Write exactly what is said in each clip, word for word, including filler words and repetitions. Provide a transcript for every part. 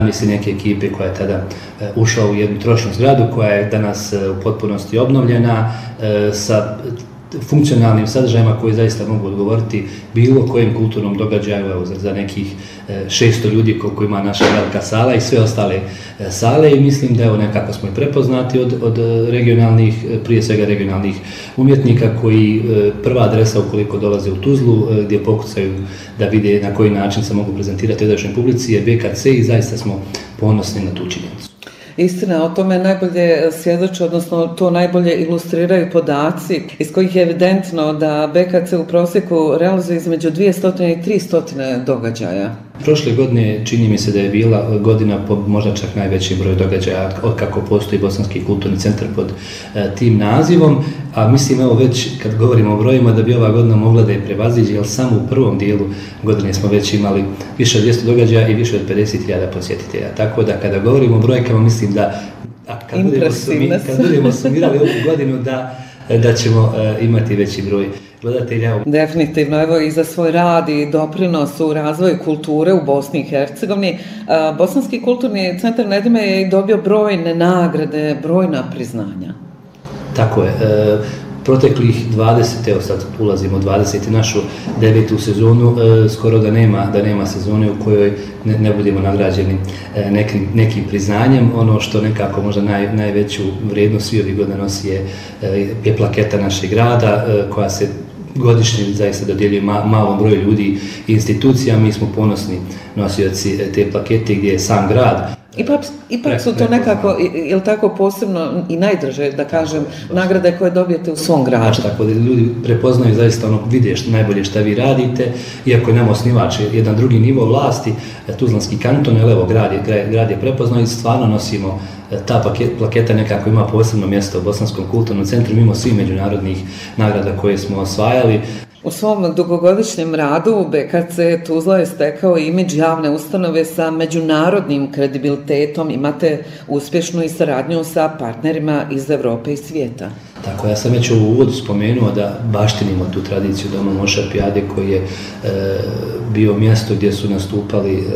Misli neke ekipe koja je tada ušla u jednu trošnu zgradu koja je danas u potpunosti obnovljena sa funkcionalnim sadržajima koji zaista mogu odgovoriti bilo kojem kulturnom događaju, evo, za nekih šesto ljudi koliko ima naša velika sala i sve ostale sale, i mislim da evo nekako smo i prepoznati od, od regionalnih, prije svega regionalnih umjetnika koji prva adresa ukoliko dolaze u Tuzlu gdje pokucaju da vide na koji način se mogu prezentirati odašnjoj publici je B K C i zaista smo ponosni na tu činjenicu. Istina, o tome najbolje svjedoče, odnosno to najbolje ilustriraju podaci iz kojih je evidentno da B K C u prosjeku realizuje između dvjesto i tristo događaja. Prošle godine čini mi se da je bila godina po možda čak najvećim broju događaja od kako postoji Bosanski kulturni centar pod e, tim nazivom, a mislim evo već kad govorimo o brojima da bi ova godina mogla da je prevaziđe, jer samo u prvom dijelu godine smo već imali više od dvjesto događaja i više od pedeset hiljada posjetitelja. Tako da kada govorimo o brojkama mislim da a kad, budemo, sumi, kad budemo sumirali ovu godinu da, da ćemo e, imati veći broj gledatelja. Definitivno, evo i za svoj rad i doprinos u razvoju kulture u Bosni i Hercegovini. Bosanski kulturni centar Nedime je dobio brojne nagrade, brojna priznanja. Tako je. E, proteklih dvadeset, evo sad ulazimo u dvadeset našu devetu sezonu, e, skoro da nema, da nema sezone u kojoj ne, ne budemo nagrađeni e, nekim, nekim priznanjem. Ono što nekako možda naj, najveću vrijednost svi ovih godina nosi je, je plaketa našeg grada e, koja se godišnje zaista dodjeljuje ma, malom broju ljudi i institucija. Mi smo ponosni nosioci te plakete gdje je sam grad. Ipak, ipak su to nekako, je li tako, posebno i najdraže, da kažem, nagrade koje dobijete u svom gradu. Znači, tako da ljudi prepoznaju zaista ono, vide što, najbolje šta vi radite, iako je nam osnivač jedan drugi nivo vlasti, Tuzlanski kanton, ali evo, grad je, grad je prepoznao i stvarno nosimo ta plaketa nekako ima posebno mjesto u Bosanskom kulturnom centru, mimo svih međunarodnih nagrada koje smo osvajali. U svom dugogodišnjem radu B K C Tuzla je stekao imidž javne ustanove sa međunarodnim kredibilitetom. Imate uspješnu i saradnju sa partnerima iz Evrope i svijeta. Tako, ja sam već u uvodu spomenuo da baštinimo tu tradiciju Doma Moša Pijade koji je e, bio mjesto gdje su nastupali e,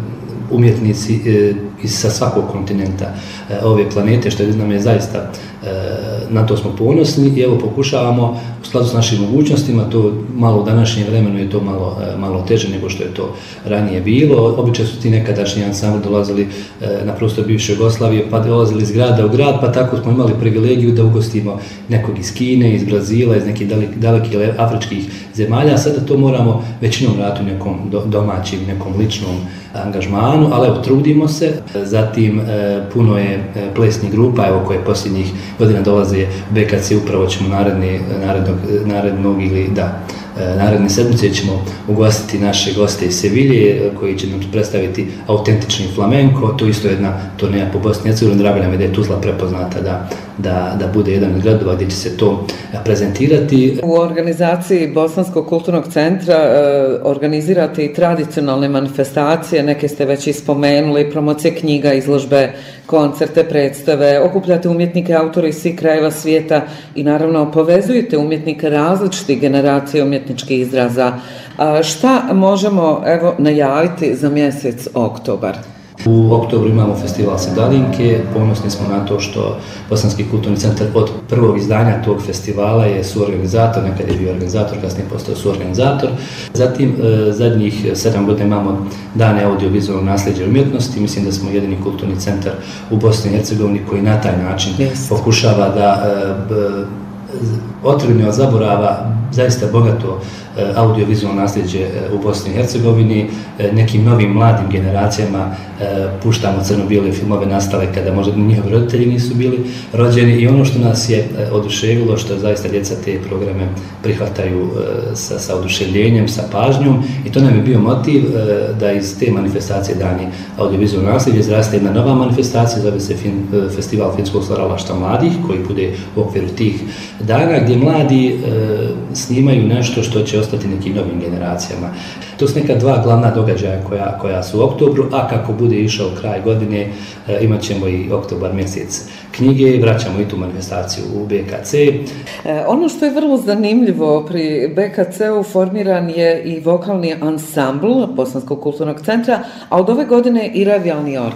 umjetnici e, iz sa svakog kontinenta e, ove planete, što nam je zaista e, na to smo ponosni i evo pokušavamo u skladu s našim mogućnostima, to malo u današnjem vremenu je to malo, e, malo teže nego što je to ranije bilo. Obično su ti nekadašnji ansambli dolazili e, na prostor bivše Jugoslavije, pa dolazili iz grada u grad, pa tako smo imali privilegiju da ugostimo nekog iz Kine, iz Brazila, iz nekih dalekih afričkih zemalja. Sada to moramo većinom raditi u nekom do, domaćim, nekom ličnom angažmanu, ali evo, trudimo se. Zatim e, puno je e, plesnih grupa, evo, koje posljednjih godina dolaze u B K C, upravo ćemo naredni, narednog, narednog ili da, e, naredne sedmice ćemo ugostiti naše goste iz Sevilje koji će nam predstaviti autentični flamenko, to isto jedna turneja po Bosni i Hercegovini. Drago nam je da je Tuzla prepoznata da, da, da bude jedan od gradova gdje će se to prezentirati. U organizaciji Bosanskog kulturnog centra e, organizirate i tradicionalne manifestacije, neke ste već ispomenuli, promocije knjiga, izložbe, koncerte, predstave, okupljate umjetnike, autore iz svih krajeva svijeta i naravno povezujete umjetnike različitih generacija umjetničkih izraza. A šta možemo evo najaviti za mjesec oktobar? U oktobru imamo festival Sedalinke, ponosni smo na to što Bosanski kulturni centar od prvog izdanja tog festivala je suorganizator, nekad je bio organizator, kasnije postao suorganizator. Zatim e, zadnjih sedam godina imamo dane audiovizualnog nasljeđa umjetnosti, mislim da smo jedini kulturni centar u Bosni i Hercegovini koji na taj način yes. pokušava da e, otrgne od zaborava zaista bogato audiovizualno nasljeđe u Bosni i Hercegovini. Nekim novim mladim generacijama puštamo crno-bijele filmove nastale kada možda njihovi roditelji nisu bili rođeni i ono što nas je oduševilo, što zaista djeca te programe prihvataju sa, sa oduševljenjem, sa pažnjom i to nam je bio motiv da iz te manifestacije Dani audiovizualno nasljeđe izraste jedna nova manifestacija, zove se fin, Festival filmskog stvaralaštva mladih koji bude u okviru tih dana gdje mladi e, snimaju nešto što će ostati nekim novim generacijama. To su neka dva glavna događaja koja, koja su u oktobru, a kako bude išao kraj godine e, imat ćemo i oktobar mjesec knjige, vraćamo i tu manifestaciju u B K C. E, ono što je vrlo zanimljivo pri B K C-u formiran je i vokalni ansambl Bosanskog kulturnog centra, a od ove godine i revijalni orkestar.